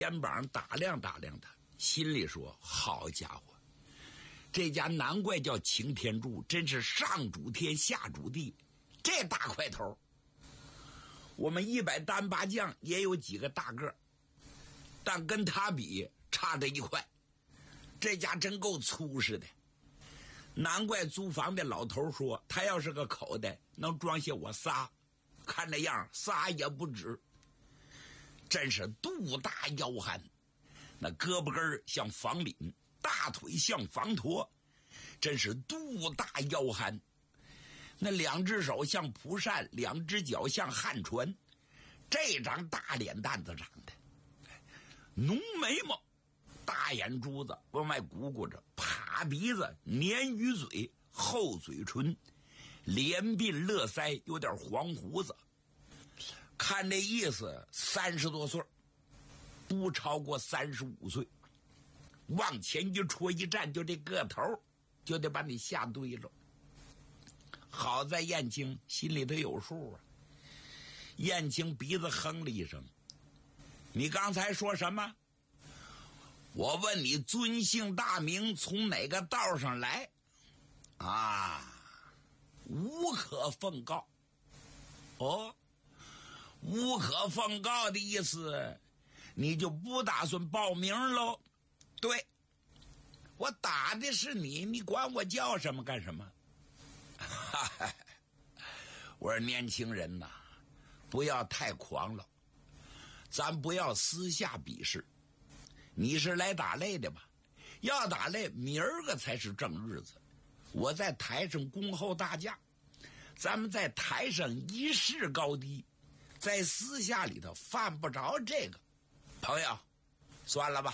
肩膀打量打量他，心里说：好家伙，这家难怪叫擎天柱，真是上主天下主地，这大块头。我们100单八将也有几个大个，但跟他比差着一块。这家真够粗实的，难怪租房的老头说，他要是个口袋能装下我仨，看那样仨也不止。真是肚大腰憨，那胳膊根像房领，大腿像房驼，真是肚大腰憨。那2只手像蒲扇，2只脚像旱船，这张大脸蛋子长的，浓眉毛，大眼珠子往外鼓鼓着，趴鼻子，鲶鱼嘴，厚嘴唇，脸鬓乐腮，有点黄胡子，看这意思30多岁，不超过35岁，往前一戳一站，就这个头就得把你吓对了。好在燕青心里头有数啊。燕青鼻子哼了一声：你刚才说什么？我问你尊姓大名，从哪个道上来？啊，无可奉告。哦，无可奉告的意思，你就不打算报名喽？对，我打的是你，你管我叫什么干什么？我说年轻人呐，不要太狂了，咱不要私下比试。你是来打擂的吧？要打擂，明儿个才是正日子。我在台上恭候大驾，咱们在台上一试高低，在私下里头犯不着这个。朋友，算了吧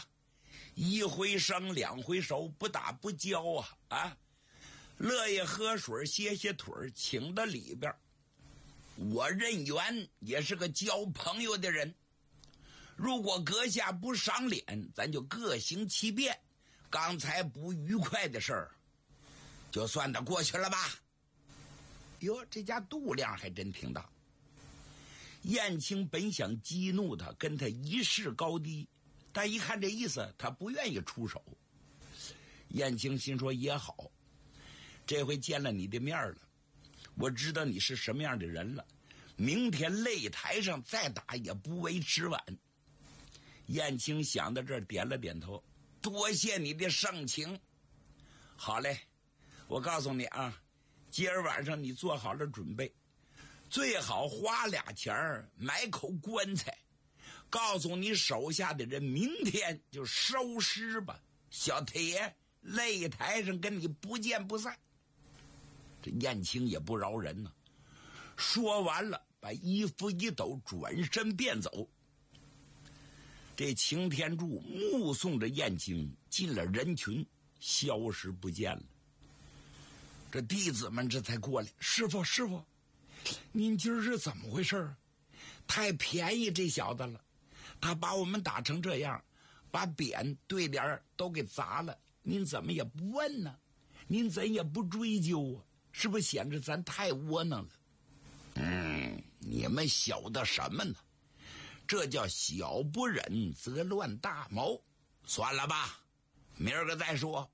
，1回生2回熟，不打不交啊！乐意喝水歇歇腿，请到里边。我任元也是个交朋友的人，如果阁下不赏脸，咱就各行其便。刚才不愉快的事儿，就算得过去了吧？哟，这家度量还真挺大。燕青本想激怒他，跟他一试高低，但一看这意思，他不愿意出手。燕青心说也好，这回见了你的面了，我知道你是什么样的人了，明天擂台上再打也不为迟晚。燕青想到这儿，点了点头，多谢你的盛情。好嘞，我告诉你啊，今儿晚上你做好了准备，最好花俩钱买口棺材，告诉你手下的人明天就收尸吧。小铁，擂台上跟你不见不散。这燕青也不饶人呢，说完了，把衣服一抖，转身便走。这擎天柱目送着燕青进了人群，消失不见了。这弟子们这才过来：师傅，师傅，您今儿是怎么回事？太便宜这小子了，他把我们打成这样，把匾对联都给砸了，您怎么也不问呢？您怎也不追究啊？是不是显着咱太窝囊了？你们晓得什么呢？这叫小不忍则乱大谋。算了吧，明儿个再说。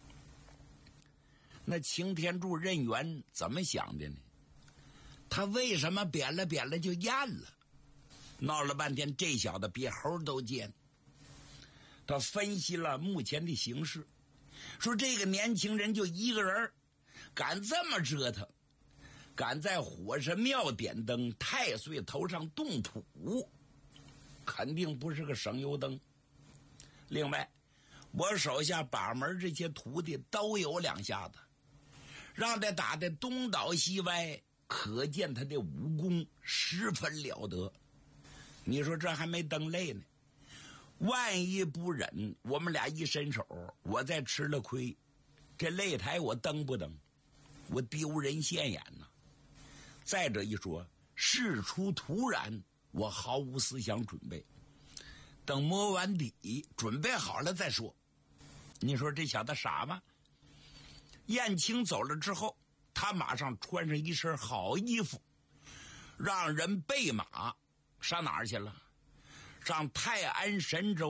那擎天柱任元怎么想的呢？他为什么扁了扁了就咽了？闹了半天，这小子比猴都尖。他分析了目前的形势，说这个年轻人就一个人，敢这么折腾，敢在火神庙点灯，太岁头上动土，肯定不是个省油灯。另外，我手下把门这些徒弟都有2下子，让他打得东倒西歪，可见他的武功十分了得。你说这还没登擂呢，万一不忍，我们俩一伸手，我再吃了亏，这擂台我登不登？我丢人现眼呐！再者一说，事出突然，我毫无思想准备，等摸完底准备好了再说。你说这小子傻吗？燕青走了之后，他马上穿上一身好衣服，让人备马上哪儿去了？ 上泰安神州